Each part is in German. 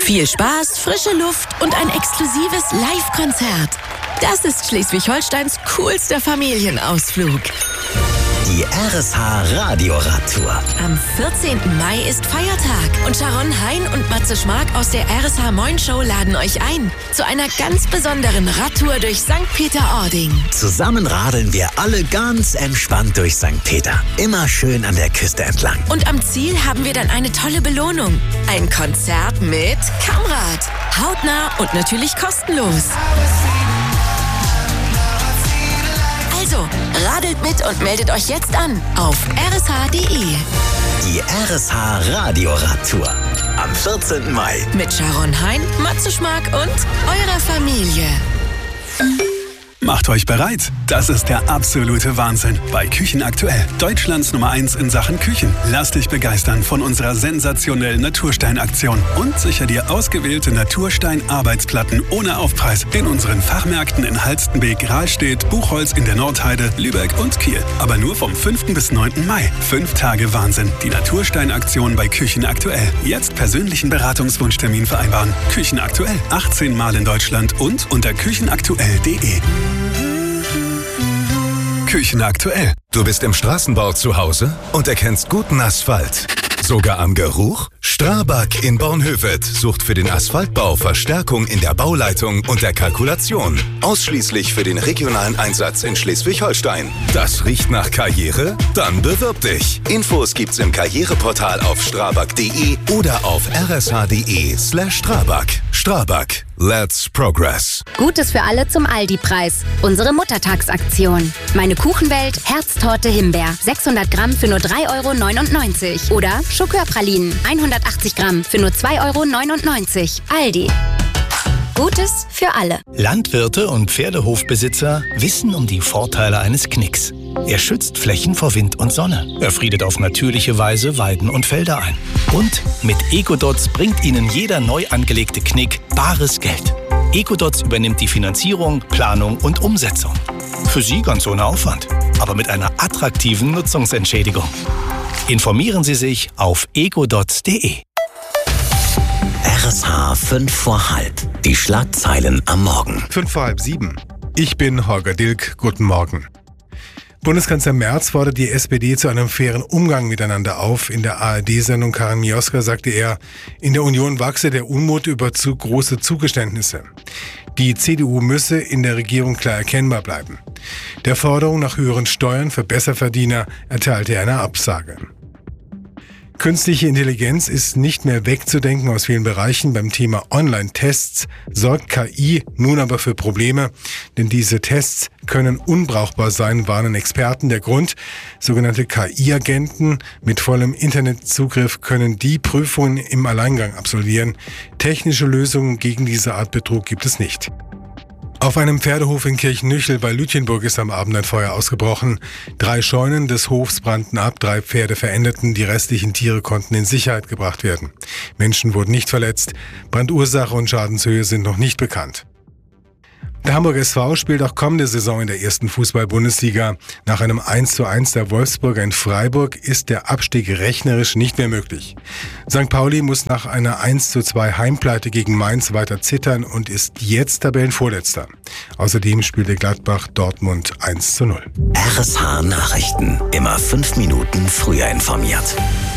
Viel Spaß, frische Luft und ein exklusives Live-Konzert. Das ist Schleswig-Holsteins coolster Familienausflug. Die RSH Radioradtour. Am 14. Mai ist Feiertag und Sharon Hein und Matze Schmark aus der RSH Moin Show laden euch ein zu einer ganz besonderen Radtour durch St. Peter-Ording. Zusammen radeln wir alle ganz entspannt durch St. Peter. Immer schön an der Küste entlang. Und am Ziel haben wir dann eine tolle Belohnung. Ein Konzert mit Kamrad. Hautnah und natürlich kostenlos. Also, radelt mit und meldet euch jetzt an auf rsh.de. Die RSH Radioradtour. Am 14. Mai. Mit Sharon Hein, Matze Schmark und eurer Familie. Macht euch bereit. Das ist der absolute Wahnsinn bei Küchen aktuell. Deutschlands Nummer 1 in Sachen Küchen. Lass dich begeistern von unserer sensationellen Naturstein-Aktion und sicher dir ausgewählte Naturstein-Arbeitsplatten ohne Aufpreis in unseren Fachmärkten in Halstenbek, Rahlstedt, Buchholz in der Nordheide, Lübeck und Kiel. Aber nur vom 5. bis 9. Mai. 5 Tage Wahnsinn. Die Naturstein-Aktion bei Küchen aktuell. Jetzt persönlichen Beratungswunschtermin vereinbaren. Küchen aktuell. 18 Mal in Deutschland und unter küchenaktuell.de. Küchen aktuell. Du bist im Straßenbau zu Hause und erkennst guten Asphalt. Sogar am Geruch? Strabag in Bornhöved sucht für den Asphaltbau Verstärkung in der Bauleitung und der Kalkulation. Ausschließlich für den regionalen Einsatz in Schleswig-Holstein. Das riecht nach Karriere? Dann bewirb dich. Infos gibt's im Karriereportal auf strabag.de oder auf rsh.de/Strabag. Strabag. Let's progress. Gutes für alle zum Aldi-Preis. Unsere Muttertagsaktion. Meine Kuchenwelt, Herztorte Himbeer. 600 Gramm für nur 3,99 €. Oder Schokörpralinen. 180 Gramm für nur 2,99 €. Aldi. Gutes für alle. Landwirte und Pferdehofbesitzer wissen um die Vorteile eines Knicks. Er schützt Flächen vor Wind und Sonne. Er friedet auf natürliche Weise Weiden und Felder ein. Und mit Ecodots bringt Ihnen jeder neu angelegte Knick bares Geld. Ecodots übernimmt die Finanzierung, Planung und Umsetzung. Für Sie ganz ohne Aufwand, aber mit einer attraktiven Nutzungsentschädigung. Informieren Sie sich auf ecodots.de. RSH 5 vor halb. Die Schlagzeilen am Morgen. 5 vor halb 7. Ich bin Holger Dilk. Guten Morgen. Bundeskanzler Merz fordert die SPD zu einem fairen Umgang miteinander auf. In der ARD-Sendung Karin Mioska sagte er, in der Union wachse der Unmut über zu große Zugeständnisse. Die CDU müsse in der Regierung klar erkennbar bleiben. Der Forderung nach höheren Steuern für Besserverdiener erteilte er eine Absage. Künstliche Intelligenz ist nicht mehr wegzudenken aus vielen Bereichen. Beim Thema Online-Tests sorgt KI nun aber für Probleme, denn diese Tests können unbrauchbar sein, warnen Experten. Der Grund: sogenannte KI-Agenten mit vollem Internetzugriff können die Prüfungen im Alleingang absolvieren. Technische Lösungen gegen diese Art Betrug gibt es nicht. Auf einem Pferdehof in Kirchnüchel bei Lütjenburg ist am Abend ein Feuer ausgebrochen. 3 Scheunen des Hofs brannten ab, 3 Pferde verendeten, die restlichen Tiere konnten in Sicherheit gebracht werden. Menschen wurden nicht verletzt, Brandursache und Schadenshöhe sind noch nicht bekannt. Der Hamburger SV spielt auch kommende Saison in der ersten Fußball-Bundesliga. Nach einem 1:1 der Wolfsburger in Freiburg ist der Abstieg rechnerisch nicht mehr möglich. St. Pauli muss nach einer 1:2 Heimpleite gegen Mainz weiter zittern und ist jetzt Tabellenvorletzter. Außerdem spielte Gladbach Dortmund 1:0. RSH Nachrichten. Immer 5 Minuten früher informiert.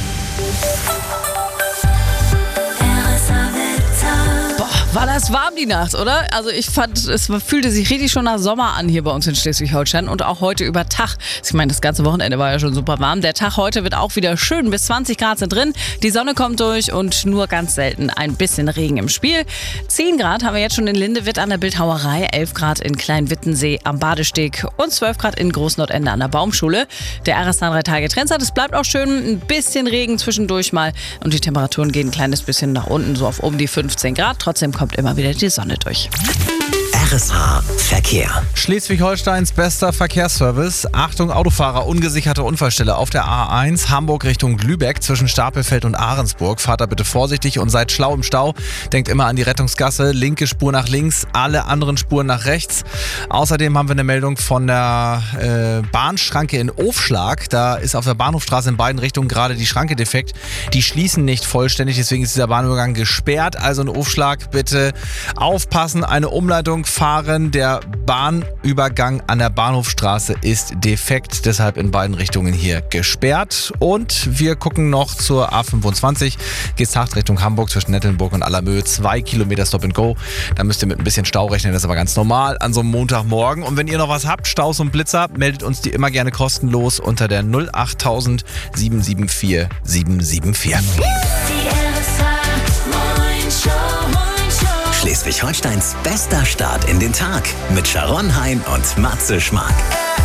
War das warm die Nacht, oder? Also ich fand, es fühlte sich richtig schon nach Sommer an hier bei uns in Schleswig-Holstein und auch heute über Tag. Ich meine, das ganze Wochenende war ja schon super warm. Der Tag heute wird auch wieder schön, bis 20 Grad sind drin. Die Sonne kommt durch und nur ganz selten ein bisschen Regen im Spiel. 10 Grad haben wir jetzt schon in Lindewitt an der Bildhauerei, 11 Grad in Kleinwittensee am Badesteg und 12 Grad in Großnordende an der Baumschule. Der RSH 3-Tage-Trendset, es bleibt auch schön, ein bisschen Regen zwischendurch mal und die Temperaturen gehen ein kleines bisschen nach unten, so auf um die 15 Grad. Trotzdem kommt immer wieder die Sonne durch. RSH Verkehr. Schleswig-Holsteins bester Verkehrsservice. Achtung, Autofahrer, ungesicherte Unfallstelle auf der A1 Hamburg Richtung Lübeck zwischen Stapelfeld und Ahrensburg. Fahrt da bitte vorsichtig und seid schlau im Stau. Denkt immer an die Rettungsgasse. Linke Spur nach links, alle anderen Spuren nach rechts. Außerdem haben wir eine Meldung von der Bahnschranke in Ofschlag. Da ist auf der Bahnhofstraße in beiden Richtungen gerade die Schranke defekt. Die schließen nicht vollständig, deswegen ist dieser Bahnübergang gesperrt. Also in Ofschlag bitte aufpassen, eine Umleitung fahren. Der Bahnübergang an der Bahnhofstraße ist defekt, deshalb in beiden Richtungen hier gesperrt. Und wir gucken noch zur A25, Geesthacht Richtung Hamburg zwischen Nettelnburg und Allermöhe, 2 Kilometer Stop and Go. Da müsst ihr mit ein bisschen Stau rechnen, das ist aber ganz normal an so einem Montagmorgen. Und wenn ihr noch was habt, Staus und Blitzer, meldet uns die immer gerne kostenlos unter der 08000 774 774. Schleswig-Holsteins bester Start in den Tag mit Sharon Hein und Matze Schmark.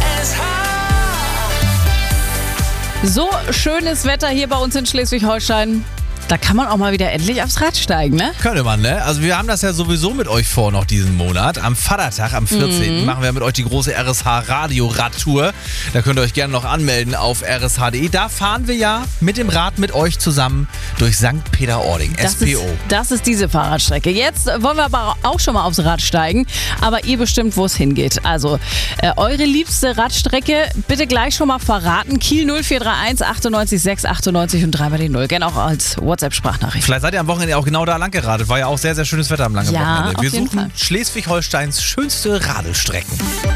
So schönes Wetter hier bei uns in Schleswig-Holstein. Da kann man auch mal wieder endlich aufs Rad steigen, ne? Könnte man, ne? Also wir haben das ja sowieso mit euch vor noch diesen Monat. Am Vatertag, am 14. machen wir mit euch die große RSH Radio-Radtour. Da könnt ihr euch gerne noch anmelden auf rsh.de. Da fahren wir ja mit dem Rad mit euch zusammen durch St. Peter-Ording, SPO. Das ist diese Fahrradstrecke. Jetzt wollen wir aber auch schon mal aufs Rad steigen. Aber ihr bestimmt, wo es hingeht. Also eure liebste Radstrecke bitte gleich schon mal verraten. Kiel 0431 98 6 98 und 3 mal die 0. Gerne auch als WhatsApp-Sprachnachricht. Vielleicht seid ihr am Wochenende auch genau da lang geradet. War ja auch sehr, sehr schönes Wetter am langen Wochenende. Wir auf jeden suchen Fall Schleswig-Holsteins schönste Radelstrecken.